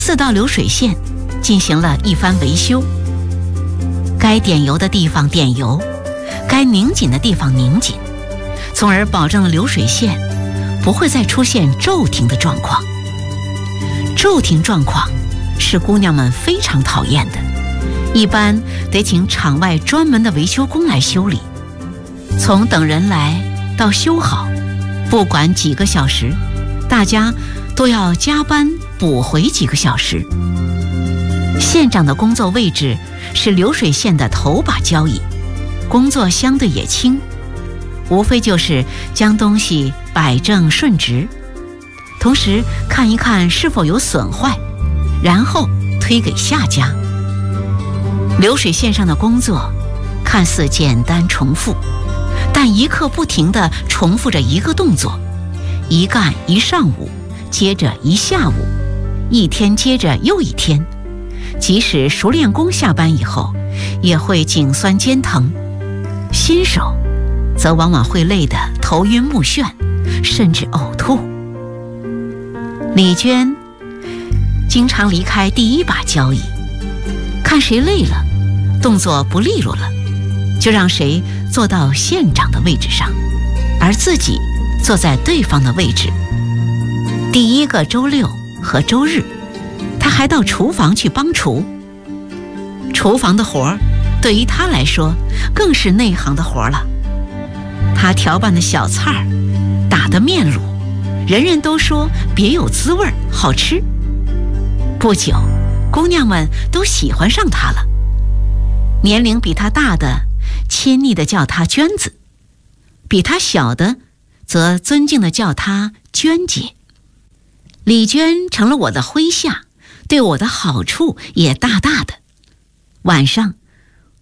4道流水线进行了一番维修，该点油的地方点油，该拧紧的地方拧紧，从而保证了流水线不会再出现骤停的状况。骤停状况是姑娘们非常讨厌的，一般得请场外专门的维修工来修理。从等人来到修好，不管几个小时，大家都要加班补回几个小时。线长的工作位置是流水线的头把交椅，工作相对也轻，无非就是将东西摆正顺直，同时看一看是否有损坏，然后推给下家。流水线上的工作看似简单重复，但一刻不停地重复着一个动作，一干一上午，接着一下午，一天接着又一天。即使熟练工下班以后，也会颈酸肩疼，新手则往往会累得头晕目眩，甚至呕吐。李娟经常离开第一把交椅，看谁累了，动作不利落了，就让谁坐到线长的位置上，而自己坐在对方的位置。第一个周六和周日，他还到厨房去帮厨。厨房的活儿对于他来说更是内行的活了。他调拌的小菜儿，打的面卤，人人都说别有滋味，好吃。不久，姑娘们都喜欢上他了。年龄比他大的亲昵地叫他娟子，比他小的则尊敬地叫他娟姐。李娟成了我的麾下，对我的好处也大大的。晚上